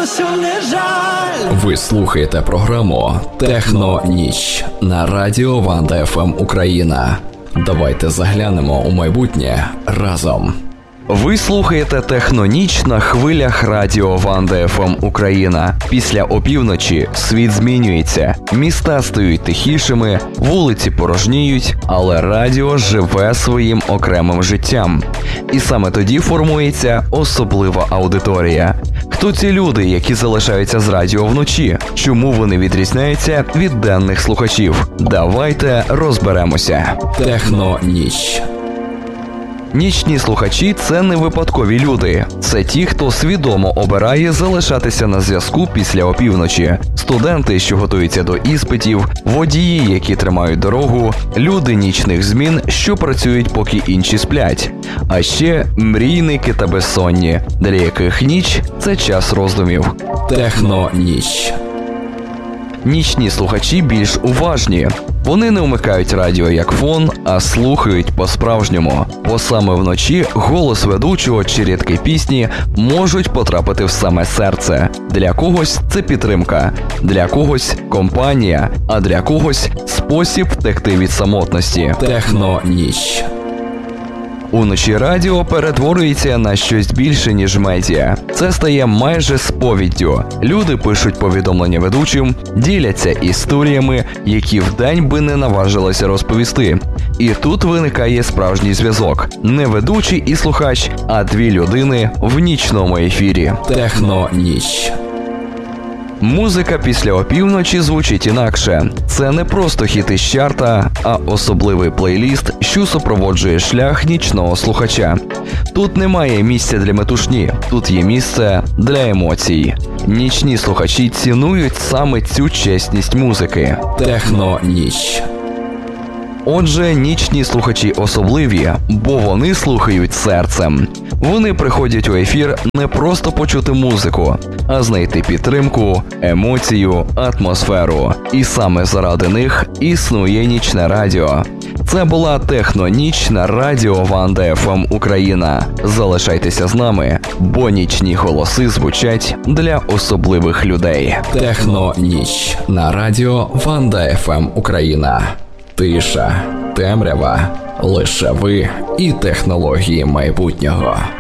що не жаль. Ви слухаєте програму «Техно-ніч» на радіо Ванда ФМ Україна. Давайте заглянемо у майбутнє разом. Ви слухаєте «Техно-ніч» на хвилях радіо Ванда ФМ Україна. Після опівночі світ змінюється, міста стають тихішими, вулиці порожніють, але радіо живе своїм окремим життям. І саме тоді формується особлива аудиторія. Хто ці люди, які залишаються з радіо вночі? Чому вони відрізняються від денних слухачів? Давайте розберемося. «Техно-ніч». Нічні слухачі – це не випадкові люди. Це ті, хто свідомо обирає залишатися на зв'язку після опівночі. Студенти, що готуються до іспитів, водії, які тримають дорогу, люди нічних змін, що працюють, поки інші сплять. А ще мрійники та безсонні, для яких ніч – це час роздумів. «Техно-ніч». Нічні слухачі більш уважні. Вони не вмикають радіо як фон, а слухають по-справжньому. Бо саме вночі голос ведучого чи рядки пісні можуть потрапити в саме серце. Для когось це підтримка, для когось компанія, а для когось спосіб втекти від самотності. «Техно-ніч». Уночі радіо перетворюється на щось більше, ніж медіа. Це стає майже сповіддю. Люди пишуть повідомлення ведучим, діляться історіями, які вдень би не наважилися розповісти. І тут виникає справжній зв'язок. Не ведучий і слухач, а дві людини в нічному ефірі. «Техно-ніч». Музика після опівночі звучить інакше. Це не просто хіти з чарта, а особливий плейліст, що супроводжує шлях нічного слухача. Тут немає місця для метушні, тут є місце для емоцій. Нічні слухачі цінують саме цю чесність музики. «Техно-ніч». Отже, нічні слухачі особливі, бо вони слухають серцем. Вони приходять у ефір не просто почути музику, а знайти підтримку, емоцію, атмосферу. І саме заради них існує нічне радіо. Це була «Техно-ніч» на радіо Ванда ФМ Україна. Залишайтеся з нами, бо нічні голоси звучать для особливих людей. «Техно-ніч» на радіо Ванда ФМ Україна. Тиша, темрява, лише ви і технології майбутнього.